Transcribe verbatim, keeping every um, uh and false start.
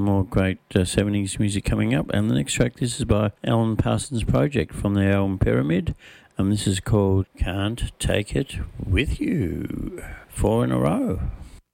More great uh, seventies music coming up. And the next track, this is by Alan Parsons Project from the album Pyramid. And this is called Can't Take It With You. Four in a row.